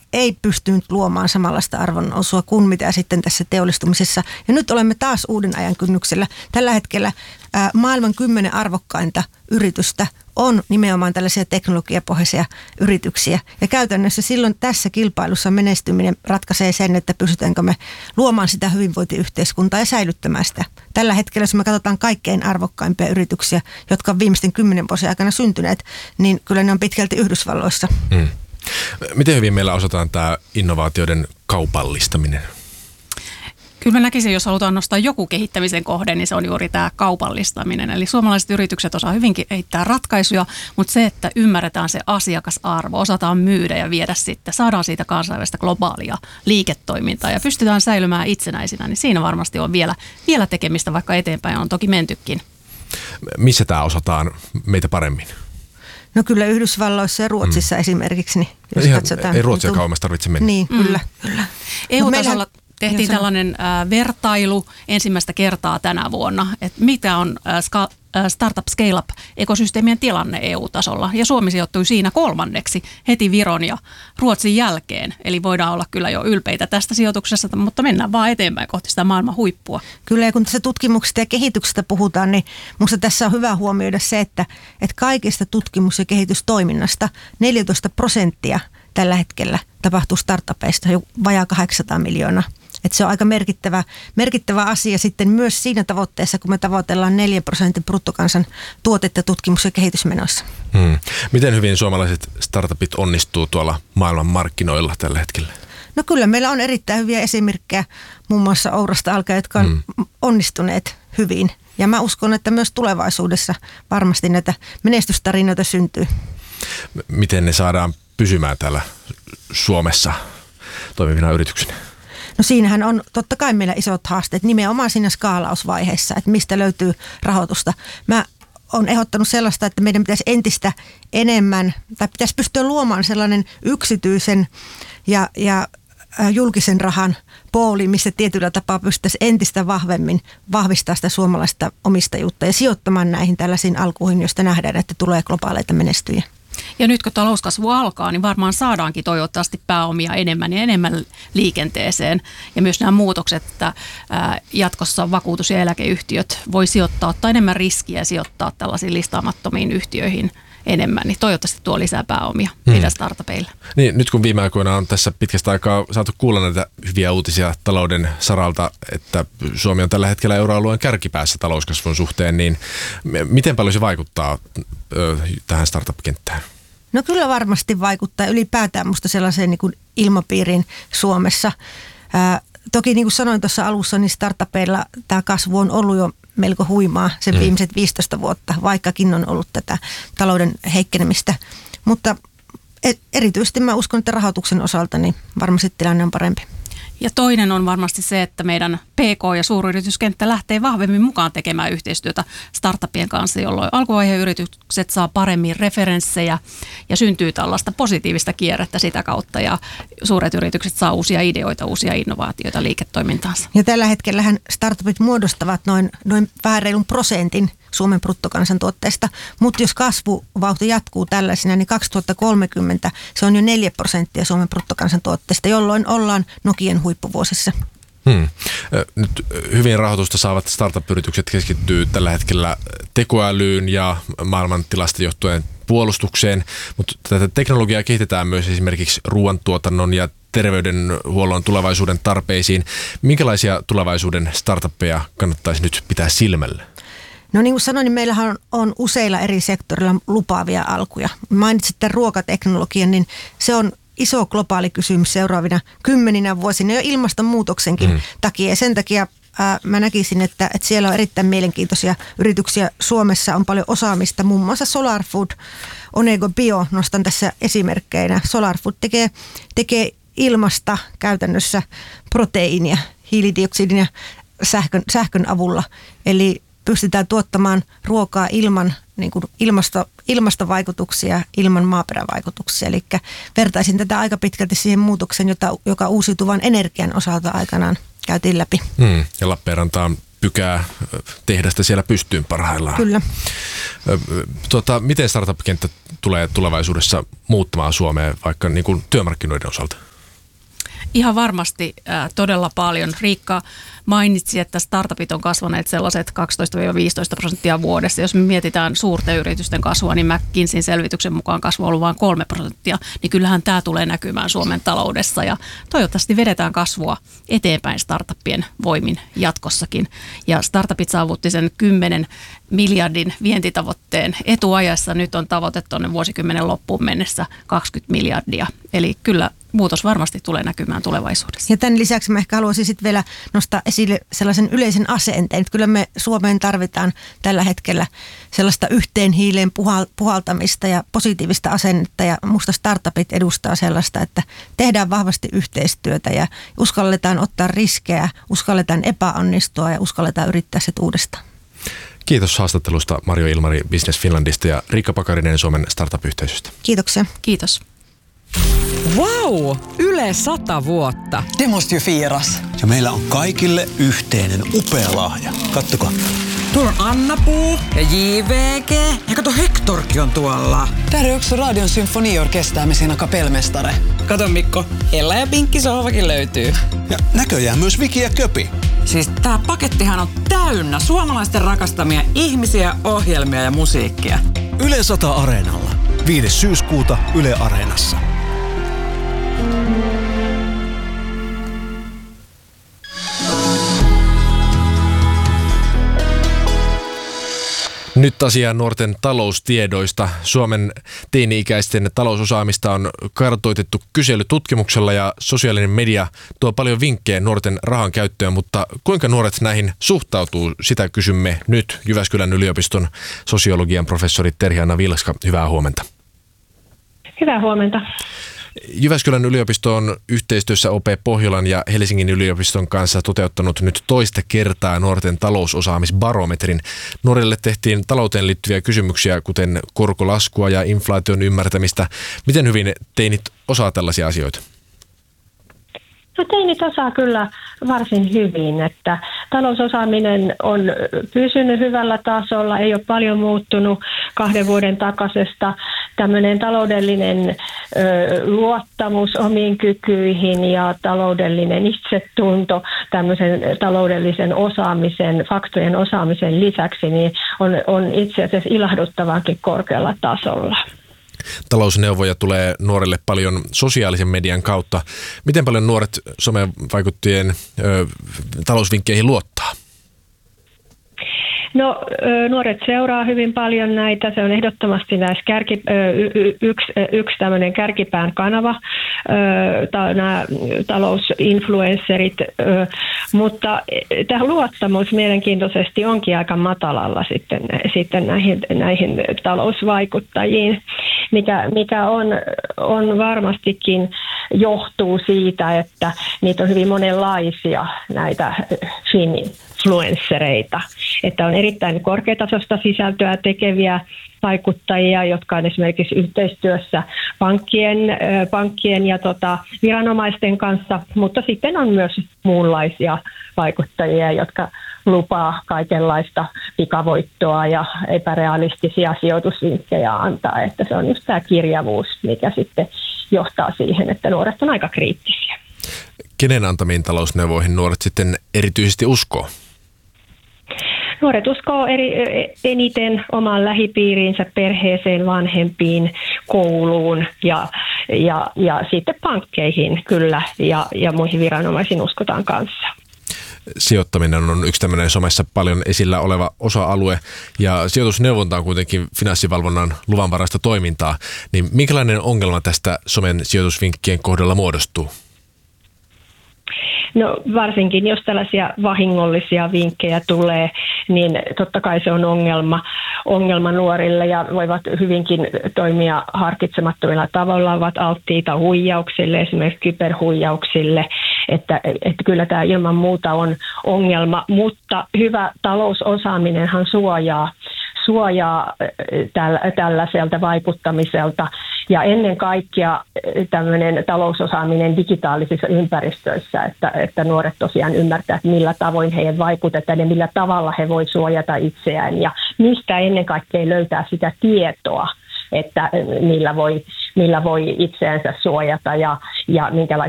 ei pystynyt luomaan samanlaista arvonnousua kuin mitä sitten tässä teollistumisessa. Ja nyt olemme taas uuden ajan kynnyksellä. Tällä hetkellä maailman 10 arvokkainta yritystä on nimenomaan tällaisia teknologiapohjaisia yrityksiä. Ja käytännössä silloin tässä kilpailussa menestyminen ratkaisee sen, että pystytäänkö me luomaan sitä hyvinvointiyhteiskuntaa ja säilyttämään sitä. Tällä hetkellä, jos me katsotaan kaikkein arvokkaimpia yrityksiä, jotka on viimeisten 10 vuosien aikana syntyneet, niin kyllä ne on pitkälti Yhdysvalloissa. Miten hyvin meillä osataan tämä innovaatioiden kaupallistaminen? Kyllä mä näkisin, jos halutaan nostaa joku kehittämisen kohde, niin se on juuri tämä kaupallistaminen. Eli suomalaiset yritykset osaa hyvinkin kehittää ratkaisuja, mutta se, että ymmärretään se asiakasarvo, osataan myydä ja viedä sitten, saadaan siitä kansainvälistä globaalia liiketoimintaa ja pystytään säilymään itsenäisinä, niin siinä varmasti on vielä tekemistä, vaikka eteenpäin on toki mentykin. Missä tämä osataan meitä paremmin? No kyllä Yhdysvalloissa ja Ruotsissa esimerkiksi. Niin jos katsotaan, ei Ruotsia kauemmas tarvitse mennä. Niin, kyllä. EU-tasolla tehtiin tällainen vertailu ensimmäistä kertaa tänä vuonna, että mitä on Startup Scale-up-ekosysteemien tilanne EU-tasolla. Ja Suomi sijoittui siinä 3. heti Viron ja Ruotsin jälkeen. Eli voidaan olla kyllä jo ylpeitä tästä sijoituksesta, mutta mennään vaan eteenpäin kohti sitä maailman huippua. Kyllä, ja kun tässä tutkimuksesta ja kehityksestä puhutaan, niin minusta tässä on hyvä huomioida se, että kaikista tutkimus- ja kehitystoiminnasta 14% tällä hetkellä tapahtuu startupeista, jo vajaa 800 miljoonaa. Että se on aika merkittävä asia sitten myös siinä tavoitteessa, kun me tavoitellaan 4% bruttokansan tuotetta tutkimus- ja kehitysmenoissa. Miten hyvin suomalaiset startupit onnistuu tuolla maailman markkinoilla tällä hetkellä? No kyllä, meillä on erittäin hyviä esimerkkejä muun muassa Ourasta alkaen, jotka on onnistuneet hyvin. Ja mä uskon, että myös tulevaisuudessa varmasti näitä menestystarinoita syntyy. Miten ne saadaan pysymään täällä Suomessa toimivina yrityksinä? No siinähän on totta kai meillä isot haasteet nimenomaan siinä skaalausvaiheessa, että mistä löytyy rahoitusta. Mä oon ehdottanut sellaista, että meidän pitäisi entistä enemmän, tai pitäisi pystyä luomaan sellainen yksityisen ja julkisen rahan pooli, missä tietyllä tapaa pystyttäisiin entistä vahvemmin vahvistaa sitä suomalaista omistajuutta ja sijoittamaan näihin tällaisiin alkuihin, joista nähdään, että tulee globaaleita menestyjiä. Ja nyt kun talouskasvu alkaa, niin varmaan saadaankin toivottavasti pääomia enemmän ja enemmän liikenteeseen. Ja myös nämä muutokset, että jatkossa vakuutus- ja eläkeyhtiöt voi ottaa enemmän riskiä ja sijoittaa tällaisiin listaamattomiin yhtiöihin enemmän, niin toivottavasti tuo lisää pääomia meidän startupeille. Niin, nyt kun viime aikoina on tässä pitkästä aikaa saatu kuulla näitä hyviä uutisia talouden saralta, että Suomi on tällä hetkellä euroalueen kärkipäässä talouskasvun suhteen, niin miten paljon se vaikuttaa tähän startup-kenttään? No kyllä varmasti vaikuttaa ylipäätään musta sellaiseen niin kuin ilmapiiriin Suomessa. Toki niin kuin sanoin tuossa alussa, niin startupeilla tämä kasvu on ollut jo melko huimaa sen viimeiset 15 vuotta, vaikkakin on ollut tätä talouden heikkenemistä. Mutta erityisesti mä uskon, että rahoituksen osalta niin varmasti tilanne on parempi. Ja toinen on varmasti se, että meidän PK- ja suuryrityskenttä lähtee vahvemmin mukaan tekemään yhteistyötä startupien kanssa, jolloin alkuvaiheen yritykset saa paremmin referenssejä ja syntyy tällaista positiivista kierrettä sitä kautta ja suuret yritykset saa uusia ideoita, uusia innovaatioita liiketoimintaansa. Ja tällä hetkellähän startupit muodostavat noin vähän reilun prosentin Suomen bruttokansantuotteesta, mutta jos kasvuvauhti jatkuu tällaisena, niin 2030 se on jo 4% Suomen bruttokansantuotteesta, jolloin ollaan Nokian huippuvuosissa. Nyt hyvin rahoitusta saavat startup-yritykset keskittyy tällä hetkellä tekoälyyn ja maailmantilasta johtuen puolustukseen, mutta tätä teknologiaa kehitetään myös esimerkiksi ruoantuotannon ja terveydenhuollon tulevaisuuden tarpeisiin. Minkälaisia tulevaisuuden startuppeja kannattaisi nyt pitää silmällä? No niin kuin sanoin, niin meillähän on useilla eri sektorilla lupaavia alkuja. Mainitsit tämän ruokateknologian, niin se on iso globaali kysymys seuraavina 10 vuosina jo ilmastonmuutoksenkin takia. Ja sen takia mä näkisin, että siellä on erittäin mielenkiintoisia yrityksiä. Suomessa on paljon osaamista, muun muassa SolarFood, Onego Bio, nostan tässä esimerkkeinä. SolarFood tekee ilmasta käytännössä proteiinia, hiilidioksidin ja sähkön avulla. Eli pystytään tuottamaan ruokaa ilman niin kuin ilmastovaikutuksia, ilman maaperävaikutuksia. Eli vertaisin tätä aika pitkälti siihen muutokseen, joka uusiutuvan energian osalta aikanaan käytiin läpi. Ja Lappeenrantaan pykää tehdasta siellä pystyyn parhaillaan. Kyllä. Miten startup-kenttä tulee tulevaisuudessa muuttamaan Suomea vaikka niin kuin työmarkkinoiden osalta? Ihan varmasti todella paljon. Riikka mainitsi, että startupit on kasvaneet sellaiset 12-15% vuodessa. Jos me mietitään suurten yritysten kasvua, niin McKinseyn selvityksen mukaan kasvu on ollut vain 3%. Niin kyllähän tämä tulee näkymään Suomen taloudessa ja toivottavasti vedetään kasvua eteenpäin startupien voimin jatkossakin. Ja startupit saavutti sen 10 miljardin vientitavoitteen etuajassa. Nyt on tavoite tuonne vuosikymmenen loppuun mennessä 20 miljardia. Eli kyllä muutos varmasti tulee näkymään tulevaisuudessa. Ja tämän lisäksi mä ehkä haluaisin sitten vielä nostaa esille sellaisen yleisen asenteen. Kyllä me Suomeen tarvitaan tällä hetkellä sellaista yhteen hiileen puhaltamista ja positiivista asennetta. Ja musta startupit edustaa sellaista, että tehdään vahvasti yhteistyötä ja uskalletaan ottaa riskejä, uskalletaan epäonnistua ja uskalletaan yrittää se uudestaan. Kiitos haastattelusta Marjo Ilmari Business Finlandista ja Riikka Pakarinen Suomen startup-yhteisöstä. Kiitoksia. Kiitos. Wow! Yle 100 vuotta. Det måste ju firas. Ja meillä on kaikille yhteinen upea lahja. Kattokaa. Tuolla on Anna-Puu ja JVG. Ja kato, Hektorkin on tuolla. Där är också Radion symfoniorkester med sina kapellmästare. Kato Mikko, Ella ja Pinkki sohvakin löytyy. Ja näköjään myös Viki ja Köpi. Siis tää pakettihan on täynnä suomalaisten rakastamia ihmisiä, ohjelmia ja musiikkia. Yle 100 Areenalla. 5. syyskuuta Yle Areenassa. Nyt asiaan nuorten taloustiedoista. Suomen teini-ikäisten talousosaamista on kartoitettu kyselytutkimuksella ja sosiaalinen media tuo paljon vinkkejä nuorten rahan käyttöön, mutta kuinka nuoret näihin suhtautuu, sitä kysymme nyt. Jyväskylän yliopiston sosiologian professori Terhi-Anna Vilska, hyvää huomenta. Hyvää huomenta. Jyväskylän yliopisto on yhteistyössä OP Pohjolan ja Helsingin yliopiston kanssa toteuttanut nyt toista kertaa nuorten talousosaamisbarometrin. Nuorille tehtiin talouteen liittyviä kysymyksiä, kuten korkolaskua ja inflaation ymmärtämistä. Miten hyvin teinit osaa tällaisia asioita? No teinit osaa kyllä varsin hyvin, että talousosaaminen on pysynyt hyvällä tasolla, ei ole paljon muuttunut 2 vuoden takaisesta. Tämmöinen taloudellinen luottamus omiin kykyihin ja taloudellinen itsetunto tämmöisen taloudellisen osaamisen, faktojen osaamisen lisäksi niin on itse asiassa ilahduttavankin korkealla tasolla. Talousneuvoja tulee nuorille paljon sosiaalisen median kautta. Miten paljon nuoret somevaikuttajien talousvinkkeihin luottaa? No nuoret seuraa hyvin paljon näitä. Se on ehdottomasti näissä yksi tämmöinen kärkipään kanava, nämä talousinfluencerit, mutta tämä luottamus mielenkiintoisesti onkin aika matalalla sitten näihin talousvaikuttajiin, mikä on varmastikin johtuu siitä, että niitä on hyvin monenlaisia näitä influenssereita, että on erittäin korkeatasoista sisältöä tekeviä vaikuttajia, jotka on esimerkiksi yhteistyössä pankkien ja viranomaisten kanssa, mutta sitten on myös muunlaisia vaikuttajia, jotka lupaa kaikenlaista pikavoittoa ja epärealistisia sijoitusvinkkejä antaa, että se on just tämä kirjavuus, mikä sitten johtaa siihen, että nuoret on aika kriittisiä. Kenen antamiin talousneuvoihin nuoret sitten erityisesti uskoo? Nuoret uskoo eniten omaan lähipiiriinsä, perheeseen, vanhempiin, kouluun ja sitten pankkeihin kyllä ja muihin viranomaisiin uskotaan kanssa. Sijoittaminen on yksi tämmöinen somessa paljon esillä oleva osa-alue ja sijoitusneuvonta on kuitenkin finanssivalvonnan luvanvaraista toimintaa. Niin minkälainen ongelma tästä somen sijoitusvinkkien kohdalla muodostuu? No varsinkin, jos tällaisia vahingollisia vinkkejä tulee, niin totta kai se on ongelma nuorille ja voivat hyvinkin toimia harkitsemattomilla tavalla, ovat alttiita huijauksille, esimerkiksi kyberhuijauksille, että kyllä tämä ilman muuta on ongelma, mutta hyvä talousosaaminenhan suojaa tällaiselta vaikuttamiselta ja ennen kaikkea tämmöinen talousosaaminen digitaalisissa ympäristöissä, että nuoret tosiaan ymmärtää, että millä tavoin heidän vaikutetaan ja millä tavalla he voi suojata itseään ja mistä ennen kaikkea löytää sitä tietoa, että millä voi itseänsä suojata ja